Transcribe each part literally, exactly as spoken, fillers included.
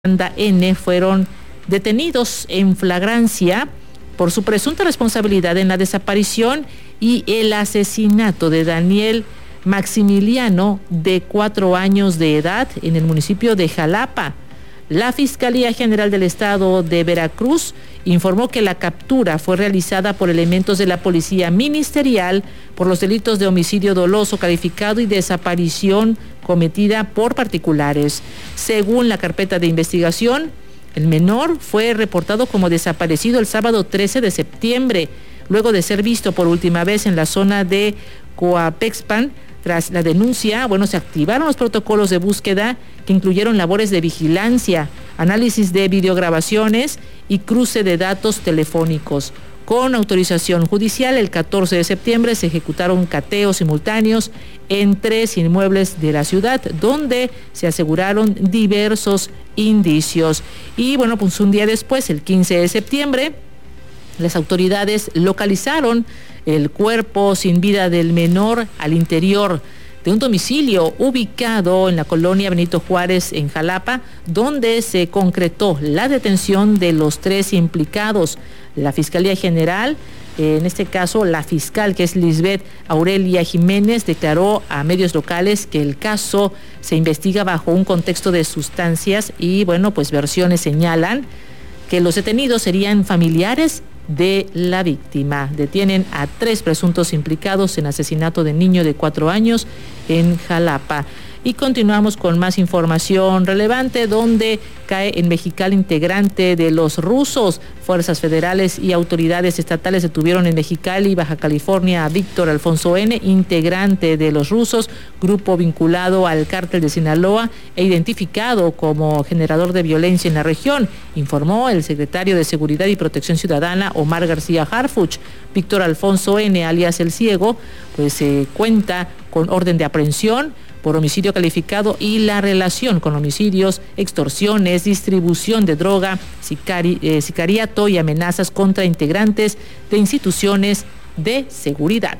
Banda N fueron detenidos en flagrancia por su presunta responsabilidad en la desaparición y el asesinato de Daniel Maximiliano, de cuatro años de edad, en el municipio de Jalapa. La Fiscalía General del Estado de Veracruz informó que la captura fue realizada por elementos de la Policía Ministerial por los delitos de homicidio doloso calificado y desaparición cometida por particulares. Según la carpeta de investigación, el menor fue reportado como desaparecido el sábado trece de septiembre, luego de ser visto por última vez en la zona de Coapexpan. Tras la denuncia, bueno, se activaron los protocolos de búsqueda que incluyeron labores de vigilancia, análisis de videograbaciones y cruce de datos telefónicos. Con autorización judicial, el catorce de septiembre se ejecutaron cateos simultáneos en tres inmuebles de la ciudad, donde se aseguraron diversos indicios. Y bueno, pues un día después, el quince de septiembre, las autoridades localizaron el cuerpo sin vida del menor al interior de un domicilio ubicado en la colonia Benito Juárez, en Jalapa, donde se concretó la detención de los tres implicados. La Fiscalía General, en este caso la fiscal, que es Lisbeth Aurelia Jiménez, declaró a medios locales que el caso se investiga bajo un contexto de sustancias y, bueno, pues versiones señalan que los detenidos serían familiares de la víctima. Detienen a tres presuntos implicados en asesinato de niño de cuatro años en Jalapa. Y continuamos con más información relevante, donde cae en Mexicali integrante de los rusos. Fuerzas federales y autoridades estatales detuvieron en Mexicali, Baja California, a Víctor Alfonso N., integrante de los rusos, grupo vinculado al cártel de Sinaloa e identificado como generador de violencia en la región, informó el secretario de Seguridad y Protección Ciudadana, Omar García Harfuch. Víctor Alfonso N., alias El Ciego, pues se eh, cuenta con orden de aprehensión por homicidio calificado y la relación con homicidios, extorsiones, distribución de droga, sicari, eh, sicariato y amenazas contra integrantes de instituciones de seguridad.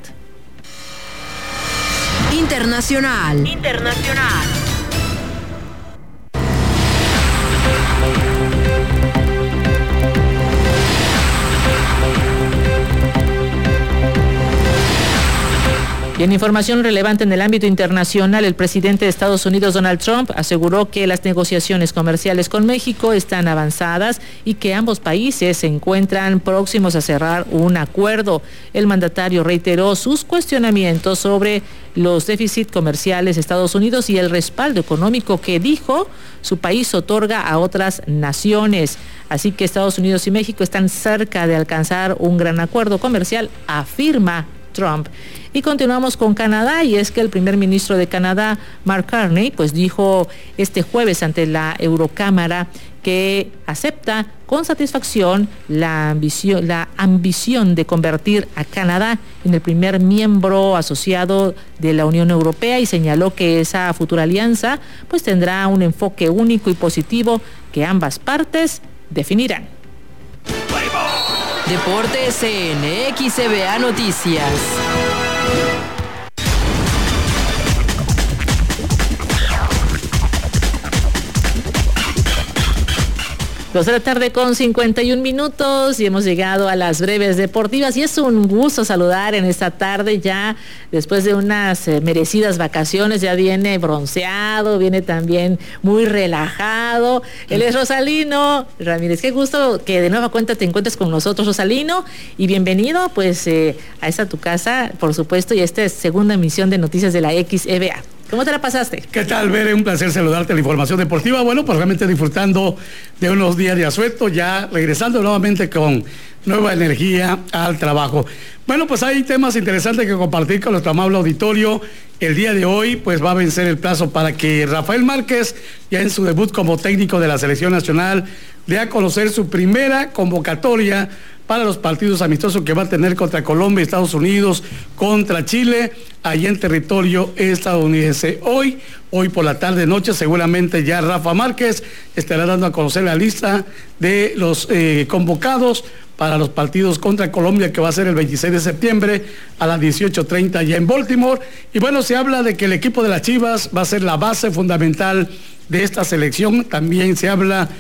Internacional. Internacional. Y en información relevante en el ámbito internacional, el presidente de Estados Unidos, Donald Trump, aseguró que las negociaciones comerciales con México están avanzadas y que ambos países se encuentran próximos a cerrar un acuerdo. El mandatario reiteró sus cuestionamientos sobre los déficits comerciales de Estados Unidos y el respaldo económico que, dijo, su país otorga a otras naciones. Así que Estados Unidos y México están cerca de alcanzar un gran acuerdo comercial, afirma Trump. Y continuamos con Canadá, y es que el primer ministro de Canadá, Mark Carney, pues dijo este jueves ante la Eurocámara que acepta con satisfacción la ambición, la ambición de convertir a Canadá en el primer miembro asociado de la Unión Europea, y señaló que esa futura alianza pues tendrá un enfoque único y positivo que ambas partes definirán. Deportes en X C B A Noticias. Dos de la tarde con cincuenta y un minutos y hemos llegado a las breves deportivas, y es un gusto saludar en esta tarde ya después de unas eh, merecidas vacaciones. Ya viene bronceado, viene también muy relajado. Él es Rosalino Ramírez. Qué gusto que de nueva cuenta te encuentres con nosotros, Rosalino, y bienvenido pues eh, a esta tu casa, por supuesto, y a esta segunda emisión de Noticias de la X C B A. ¿Cómo te la pasaste? ¿Qué tal, Bere? Un placer saludarte, la información deportiva. Bueno, pues realmente disfrutando de unos días de asueto, ya regresando nuevamente con nueva energía al trabajo. Bueno, pues hay temas interesantes que compartir con nuestro amable auditorio. El día de hoy, pues va a vencer el plazo para que Rafael Márquez, ya en su debut como técnico de la Selección Nacional, dé a conocer su primera convocatoria para los partidos amistosos que va a tener contra Colombia, Estados Unidos, contra Chile, allá en territorio estadounidense. Hoy, hoy por la tarde noche, seguramente ya Rafa Márquez estará dando a conocer la lista de los eh, convocados para los partidos contra Colombia, que va a ser el veintiséis de septiembre a las dieciocho treinta allá en Baltimore. Y bueno, se habla de que el equipo de las Chivas va a ser la base fundamental de esta selección. También se habla